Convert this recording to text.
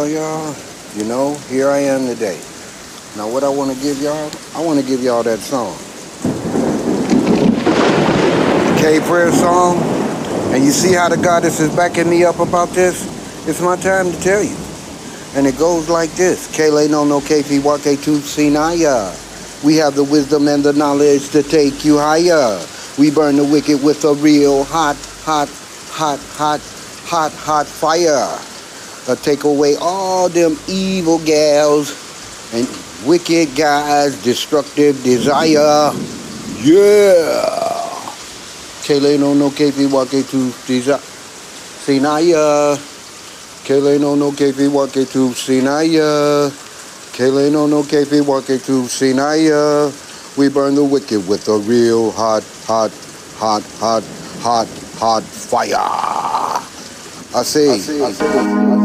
Well, y'all, here I am today. Now, what I want to give y'all, I want to give y'all that song. The K Prayer song. And you see how the goddess is backing me up about this? It's my time to tell you. And it goes like this. Kele no no kefi wake tu sinaya. We have the wisdom and the knowledge to take you higher. We burn the wicked with a real hot fire. Take away all them evil gals and wicked guys, destructive desire. Yeah. Kele no no kefi wake tu sinaya. Kele no no kefi wake tu sinaya. Kele no no kefi wake tu sinaya. We burn the wicked with a real hot fire. I say.